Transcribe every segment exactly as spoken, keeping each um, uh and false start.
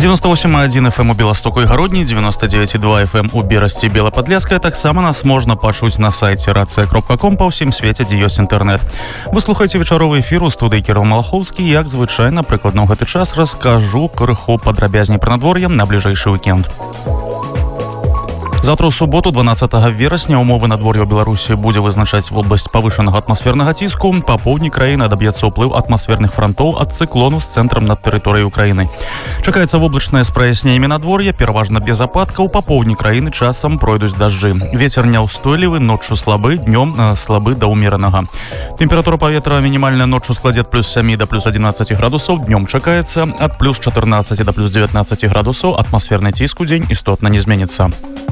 девяносто восемь и один эф эм у Беластоку і Гародні, девяносто девять и два эф эм у Берасці Белападляскай. Таксама нас можна пачуць на сайце рацыя кропка ком па ўсім свеце, дзе ёсць інтэрнэт. Вы слухаеце вечаровы эфір у студыі Кірыл Малахоўскі. Як звычайна, прыкладна ў гэты час раскажу крыху падрабязней пра надвор'е на бліжэйшы уікенд. Завтра ў суботу, дванаццатага верасня, умовы надвор'я ў Беларусі будзе вызначаць вобласць павышанага атмасфернага ціску. Па поўдні краіны адаб'ецца ўплыў атмасферных франтоў ад цыклону з цэнтрам над тэрыторыяй Украіны. Чакаецца воблачнае з праясненнямі надвор'я, пераважна без ападкаў. Па поўдні краіны часам пройдуць дажджы. Вецер няўстойлівы, ноччу слабы, днём слабы да ўмеранага. Тэмпература паветра мінімальная ноччу складзе ад плюс сямі да плюс адзінаццаці градусаў, днём чакаецца ад плюс чатырнаццаці да плюс дзевятнаццаці градусаў, атмасферны ціск у дзень істотна не зменіцца.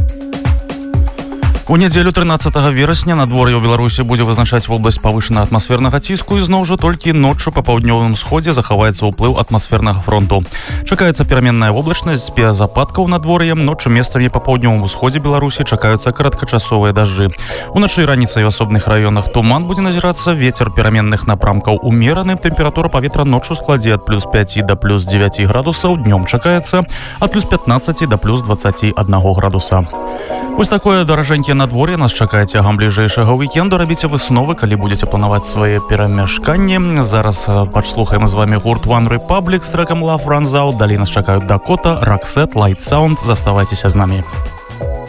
У нядзелю трынаццатага верасня надвор'е ў Беларусі будзе вызначаць вобласць павышанага атмасфернага ціску, і зноў жа толькі ноччу па паўднёвым усходзе захаваецца ўплыў атмасфернага фронту. Чакаецца пераменная воблачнасць без ападкаў надвор'я. Ноччу месцамі па паўднёвым усходзе Беларусі чакаюцца кароткачасовыя дажджы. Уначы і раніцай у асобных раёнах туман будзе назірацца, вецер пераменных напрамкаў умераны. Тэмпература паветра ноччу складзе ад плюс пяці да плюс дзевяці градусаў, днём чакаецца ад плюс пятнаццаці да плюс дваццаці аднаго градуса. Вось такое даражэнькі надвор'е нас чакае цягам бліжэйшага уікенду. Рабіце высновы, калі будзеце планаваць свае перамяшканні. Зараз паслухаем з вамі гурт One Republic з трэкам Love Runs Out. Далей нас чакаюць Dakota, Roxette, Light Sound. Заставайцеся з намі.